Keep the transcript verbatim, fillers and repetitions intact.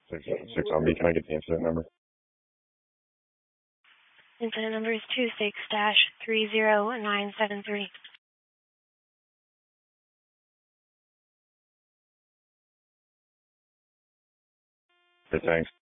six six on B. Can I get the incident number? Incident number is two six dash three zero nine seven three. Okay, thanks.